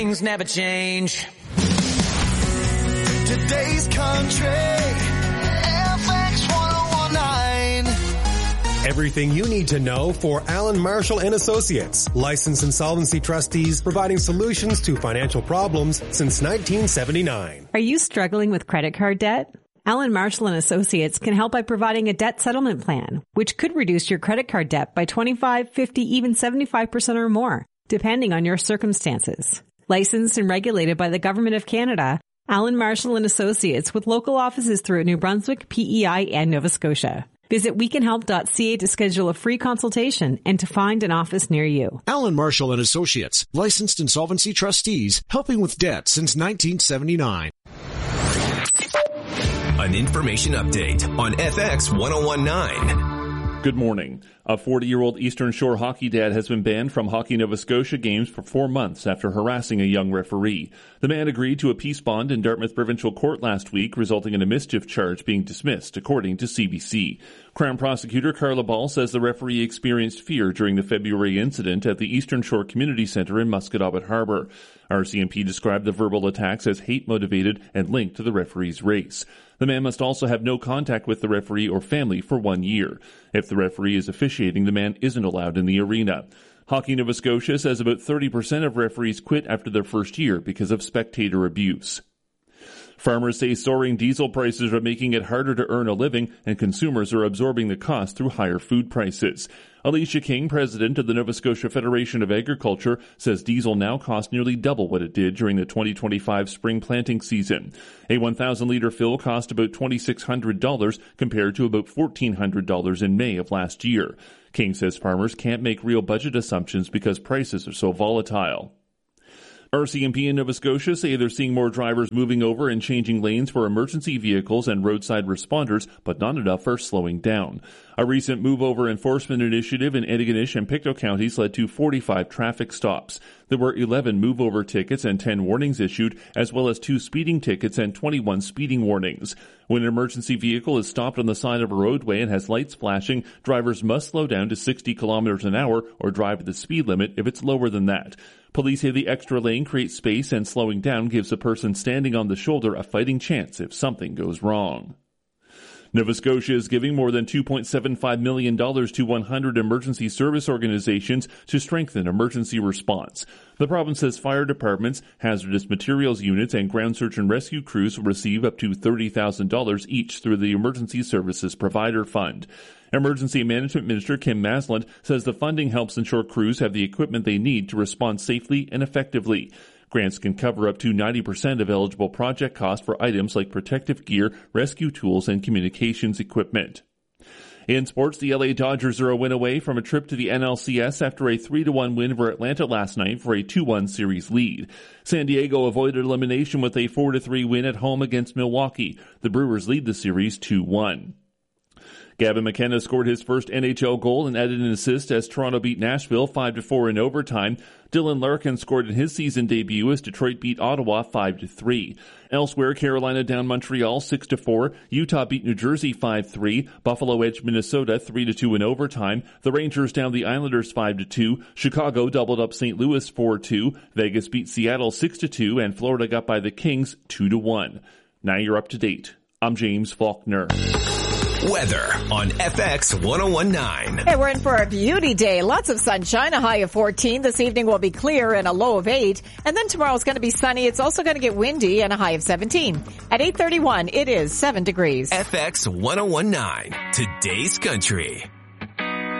things never change. Today's Country, FX 1019. Everything you need to know for Allen Marshall & Associates, licensed insolvency trustees providing solutions to financial problems since 1979. Are you struggling with credit card debt? Allen Marshall & Associates can help by providing a debt settlement plan, which could reduce your credit card debt by 25, 50, even 75% or more, depending on your circumstances. Licensed and regulated by the Government of Canada, Allen Marshall & Associates with local offices throughout New Brunswick, PEI, and Nova Scotia. Visit wecanhelp.ca to schedule a free consultation and to find an office near you. Allen Marshall & Associates, licensed insolvency trustees, helping with debt since 1979. An information update on FX 1019. Good morning. A 40-year-old Eastern Shore hockey dad has been banned from Hockey Nova Scotia games for 4 months after harassing a young referee. The man agreed to a peace bond in Dartmouth Provincial Court last week, resulting in a mischief charge being dismissed, according to CBC. Crown Prosecutor Carla Ball says the referee experienced fear during the February incident at the Eastern Shore Community Centre in Musquodoboit Harbour. RCMP described the verbal attacks as hate-motivated and linked to the referee's race. The man must also have no contact with the referee or family for 1 year. If the referee is officiating, the man isn't allowed in the arena. Hockey Nova Scotia says about 30% of referees quit after their first year because of spectator abuse. Farmers say soaring diesel prices are making it harder to earn a living, and consumers are absorbing the cost through higher food prices. Alicia King, president of the Nova Scotia Federation of Agriculture, says diesel now costs nearly double what it did during the 2025 spring planting season. A 1,000-litre fill cost about $2,600 compared to about $1,400 in May of last year. King says farmers can't make real budget assumptions because prices are so volatile. RCMP in Nova Scotia say they're seeing more drivers moving over and changing lanes for emergency vehicles and roadside responders, but not enough are slowing down. A recent move-over enforcement initiative in Antigonish and Pictou counties led to 45 traffic stops. There were 11 move-over tickets and 10 warnings issued, as well as 2 speeding tickets and 21 speeding warnings. When an emergency vehicle is stopped on the side of a roadway and has lights flashing, drivers must slow down to 60 kilometers an hour or drive at the speed limit if it's lower than that. Police say the extra lane creates space, and slowing down gives the person standing on the shoulder a fighting chance if something goes wrong. Nova Scotia is giving more than $2.75 million to 100 emergency service organizations to strengthen emergency response. The province says fire departments, hazardous materials units, and ground search and rescue crews will receive up to $30,000 each through the Emergency Services Provider Fund. Emergency Management Minister Kim Masland says the funding helps ensure crews have the equipment they need to respond safely and effectively. Grants can cover up to 90% of eligible project costs for items like protective gear, rescue tools, and communications equipment. In sports, the LA Dodgers are a win away from a trip to the NLCS after a 3-1 win over Atlanta last night for a 2-1 series lead. San Diego avoided elimination with a 4-3 win at home against Milwaukee. The Brewers lead the series 2-1. Gavin McKenna scored his first NHL goal and added an assist as Toronto beat Nashville 5-4 in overtime. Dylan Larkin scored in his season debut as Detroit beat Ottawa 5-3. Elsewhere, Carolina down Montreal 6-4. Utah beat New Jersey 5-3. Buffalo edged Minnesota 3-2 in overtime. The Rangers down the Islanders 5-2. Chicago doubled up St. Louis 4-2. Vegas beat Seattle 6-2, and Florida got by the Kings 2-1. Now you're up to date. I'm James Faulkner. Weather on FX 1019. Hey, we're in for a beauty day. Lots of sunshine, a high of 14. This evening will be clear and a low of 8. And then tomorrow's going to be sunny. It's also going to get windy and a high of 17. At 8:31, it is 7 degrees. FX 1019. Today's Country.